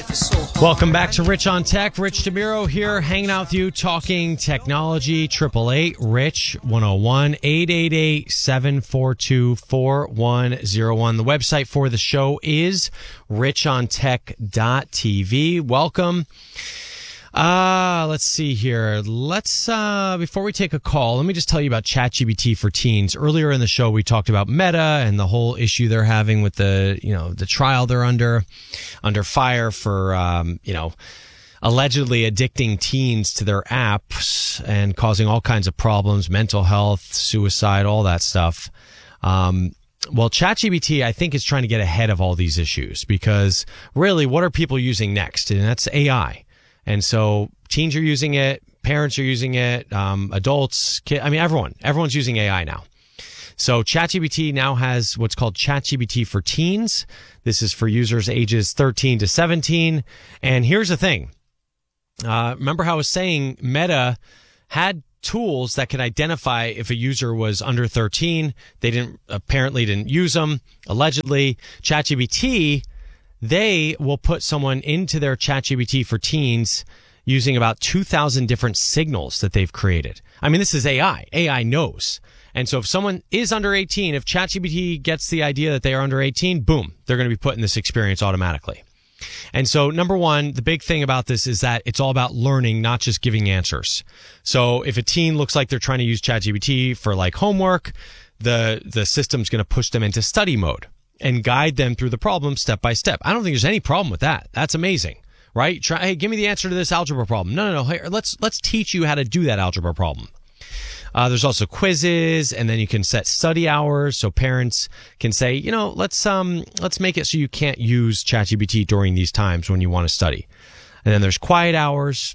Welcome back to Rich on Tech. Rich DeMiro here, hanging out with you, talking technology. 888-RICH-101, 888-742-4101. The website for the show is richontech.tv. Welcome. Let's see here. Before we take a call, let me just tell you about ChatGPT for Teens. Earlier in the show, we talked about Meta and the whole issue they're having with the trial they're under fire for, allegedly addicting teens to their apps and causing all kinds of problems, mental health, suicide, all that stuff. Well, ChatGPT, I think, is trying to get ahead of all these issues because really, what are people using next? And that's AI. And so teens are using it, parents are using it, adults, kids, everyone's using AI now. So ChatGPT now has what's called ChatGPT for Teens. This is for users ages 13 to 17. And here's the thing. Remember how I was saying Meta had tools that can identify if a user was under 13. They apparently didn't use them. Allegedly, ChatGPT, they will put someone into their ChatGPT for Teens using about 2,000 different signals that they've created. I mean, this is AI. AI knows. And so if someone is under 18, if ChatGPT gets the idea that they are under 18, boom, they're going to be put in this experience automatically. And so number one, the big thing about this is that it's all about learning, not just giving answers. So if a teen looks like they're trying to use ChatGPT for like homework, the system's going to push them into study mode and guide them through the problem step by step. I don't think there's any problem with that. That's amazing, right? Hey, give me the answer to this algebra problem. No. Hey, let's teach you how to do that algebra problem. There's also quizzes, and then you can set study hours so parents can say, let's make it so you can't use ChatGPT during these times when you want to study. And then there's quiet hours.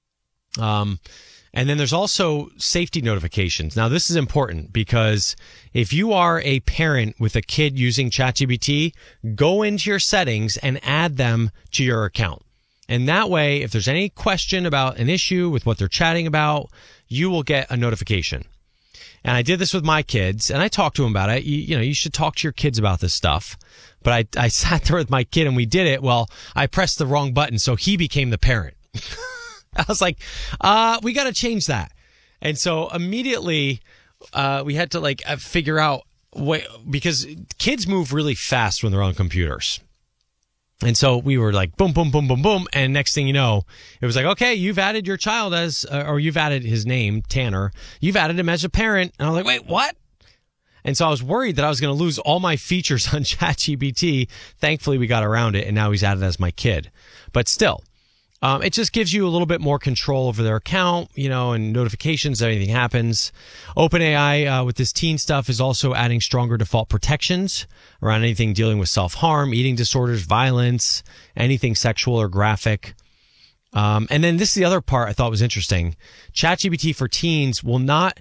And then there's also safety notifications. Now, this is important because if you are a parent with a kid using ChatGPT, go into your settings and add them to your account. And that way, if there's any question about an issue with what they're chatting about, you will get a notification. And I did this with my kids, and I talked to them about it. You should talk to your kids about this stuff. But I sat there with my kid, and we did it. Well, I pressed the wrong button, so he became the parent. I was like, we got to change that. And so immediately, we had to figure out because kids move really fast when they're on computers. And so we were like, boom, boom, boom, boom, boom. And next thing you know, it was like, okay, you've added your child or you've added his name, Tanner. You've added him as a parent. And I was like, wait, what? And so I was worried that I was going to lose all my features on ChatGPT. Thankfully, we got around it, and now he's added as my kid. But still, it just gives you a little bit more control over their account, and notifications if anything happens. OpenAI with this teen stuff is also adding stronger default protections around anything dealing with self-harm, eating disorders, violence, anything sexual or graphic. And then this is the other part I thought was interesting. ChatGPT for Teens will not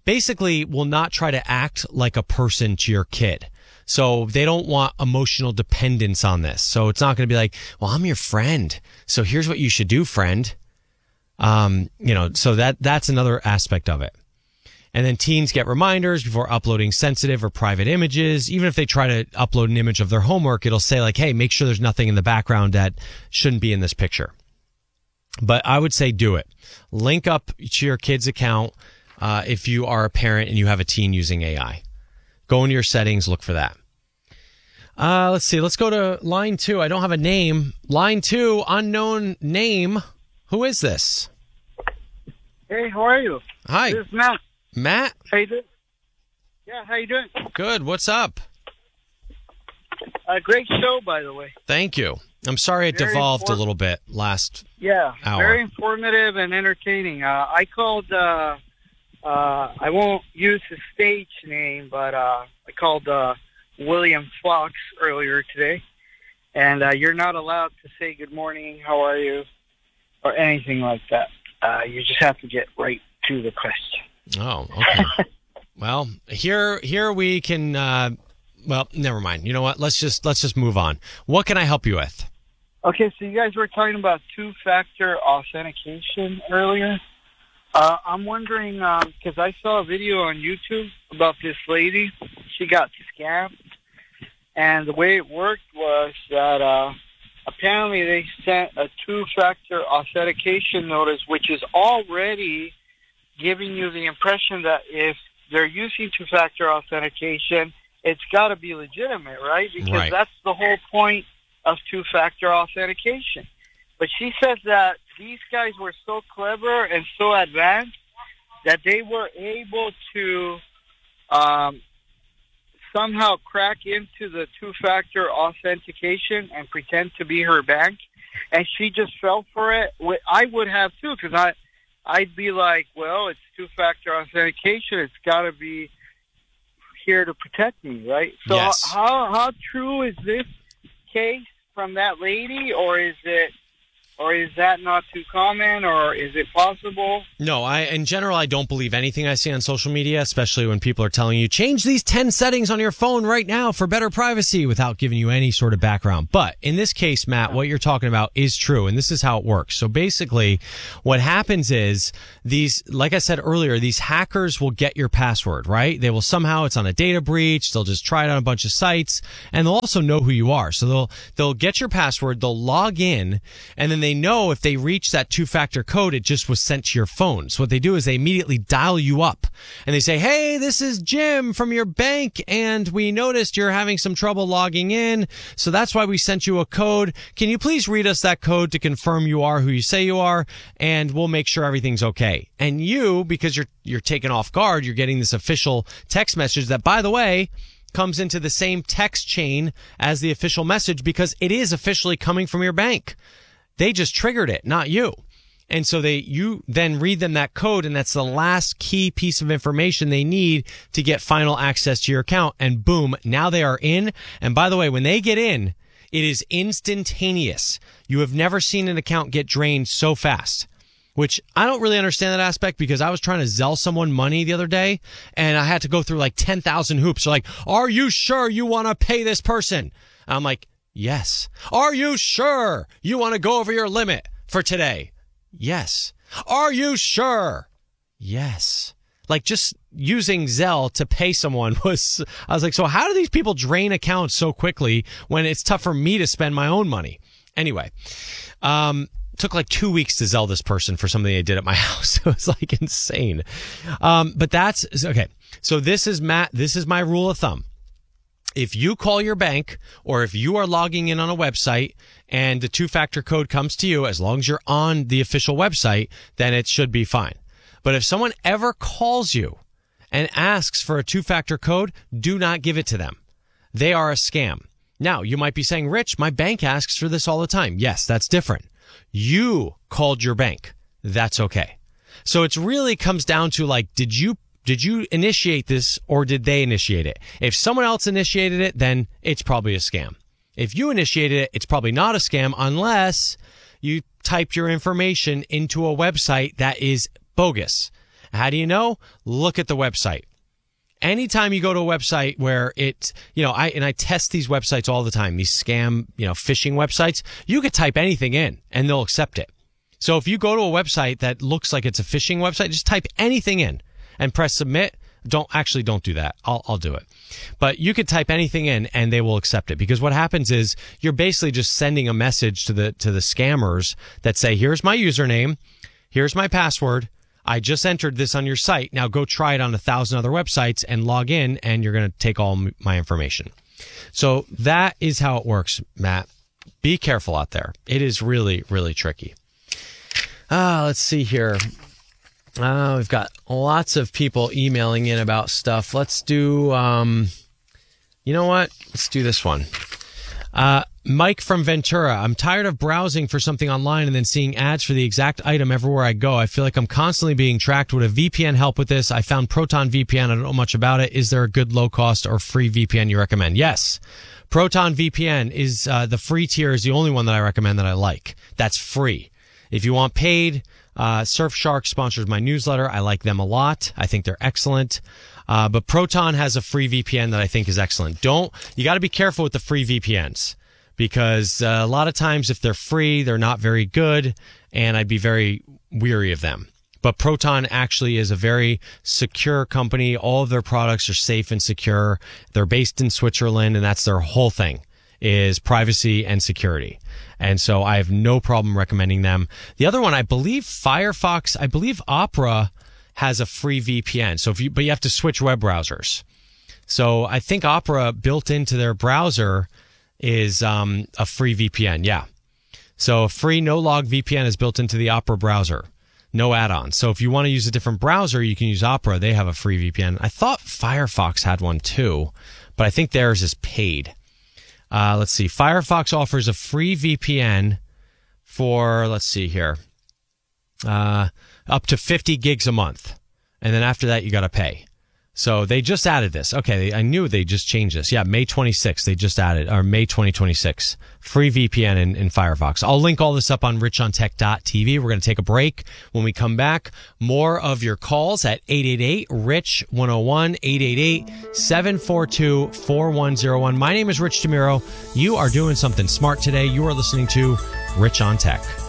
try to act like a person to your kid. So they don't want emotional dependence on this. So it's not going to be like, well, I'm your friend, so here's what you should do, friend. So that's another aspect of it. And then teens get reminders before uploading sensitive or private images. Even if they try to upload an image of their homework, it'll say like, hey, make sure there's nothing in the background that shouldn't be in this picture. But I would say do it. Link up to your kid's account if you are a parent and you have a teen using AI. Go into your settings, look for that. Let's see. Let's go to line 2. I don't have a name. Line 2, unknown name. Who is this? Hey, how are you? Hi. This is Matt. Matt? How you doing? Yeah, how you doing? Good. What's up? Great show, by the way. Thank you. I'm sorry it devolved a little bit last hour. Very informative and entertaining. I called... I won't use his stage name, but I called William Fox earlier today, and you're not allowed to say good morning, how are you, or anything like that. You just have to get right to the question. Oh, okay. Well, here we can. Well, never mind. You know what? Let's just move on. What can I help you with? Okay, so you guys were talking about two-factor authentication earlier. I'm wondering, because I saw a video on YouTube about this lady. She got scammed, and the way it worked was that apparently they sent a two-factor authentication notice, which is already giving you the impression that if they're using two-factor authentication, it's got to be legitimate, right? Because that's the whole point of two-factor authentication. But she says that these guys were so clever and so advanced that they were able to somehow crack into the two-factor authentication and pretend to be her bank, and she just fell for it. I would have too, because I'd be like, well, it's two-factor authentication. It's got to be here to protect me, right? So yes. How true is this case from that lady, or is that not too common, or is it possible? No, in general, I don't believe anything I see on social media, especially when people are telling you, change these 10 settings on your phone right now for better privacy without giving you any sort of background. But in this case, Matt, what you're talking about is true, and this is how it works. So basically, what happens is these, like I said earlier, these hackers will get your password, right? They will somehow, it's on a data breach, they'll just try it on a bunch of sites, and they'll also know who you are. So they'll get your password, they'll log in, and then they know if they reach that two-factor code, it just was sent to your phone. So what they do is they immediately dial you up and they say, hey, this is Jim from your bank, and we noticed you're having some trouble logging in. So that's why we sent you a code. Can you please read us that code to confirm you are who you say you are? And we'll make sure everything's okay. And you, because you're taken off guard, you're getting this official text message that, by the way, comes into the same text chain as the official message because it is officially coming from your bank. They just triggered it, not you. And so you then read them that code, and that's the last key piece of information they need to get final access to your account. And boom, now they are in. And by the way, when they get in, it is instantaneous. You have never seen an account get drained so fast, which I don't really understand that aspect, because I was trying to Zelle someone money the other day, and I had to go through like 10,000 hoops. They're like, are you sure you want to pay this person? I'm like, yes. Are you sure you want to go over your limit for today? Yes. Are you sure? Yes. Like, just using Zelle to pay someone I was like, so how do these people drain accounts so quickly when it's tough for me to spend my own money? Anyway, took like 2 weeks to Zelle this person for something they did at my house. It was like insane. But that's okay. So this is my rule of thumb. If you call your bank, or if you are logging in on a website and the two-factor code comes to you, as long as you're on the official website, then it should be fine. But if someone ever calls you and asks for a two-factor code, do not give it to them. They are a scam. Now, you might be saying, Rich, my bank asks for this all the time. Yes, that's different. You called your bank. That's okay. So it really comes down to, like, did you initiate this, or did they initiate it? If someone else initiated it, then it's probably a scam. If you initiated it, it's probably not a scam unless you type your information into a website that is bogus. How do you know? Look at the website. Anytime you go to a website where it's, I test these websites all the time, these scam, phishing websites, you could type anything in and they'll accept it. So if you go to a website that looks like it's a phishing website, just type anything in and press submit. Don't do that. I'll do it. But you could type anything in and they will accept it, because what happens is you're basically just sending a message to the scammers that say, here's my username, here's my password, I just entered this on your site. Now go try it on 1,000 other websites and log in, and you're going to take all my information. So that is how it works, Matt. Be careful out there. It is really, really tricky. Let's see here. We've got lots of people emailing in about stuff. Let's do, you know what? Let's do this one. Mike from Ventura. I'm tired of browsing for something online and then seeing ads for the exact item everywhere I go. I feel like I'm constantly being tracked. Would a VPN help with this? I found Proton VPN. I don't know much about it. Is there a good low cost or free VPN you recommend? Yes. Proton VPN is, the free tier is the only one that I recommend that I like. That's free. If you want paid, Surfshark sponsors my newsletter. I like them a lot. I think they're excellent. But Proton has a free VPN that I think is excellent. You got to be careful with the free VPNs, because a lot of times if they're free, they're not very good, and I'd be very weary of them. But Proton actually is a very secure company. All of their products are safe and secure. They're based in Switzerland, and that's their whole thing. is privacy and security. And so I have no problem recommending them. The other one, I believe Firefox, I believe Opera has a free VPN. But you have to switch web browsers. So I think Opera built into their browser is a free VPN. Yeah. So a free no-log VPN is built into the Opera browser. No add-ons. So if you want to use a different browser, you can use Opera. They have a free VPN. I thought Firefox had one too, but I think theirs is paid. Let's see. Firefox offers a free VPN for, let's see here, up to 50 gigs a month. And then after that, you got to pay. So they just added this. Okay, I knew they just changed this. Yeah, May 26th, they just added, or May 2026, free VPN in Firefox. I'll link all this up on richontech.tv. We're going to take a break. When we come back, more of your calls at 888-RICH-101, 888-742-4101. My name is Rich DeMiro. You are doing something smart today. You are listening to Rich on Tech.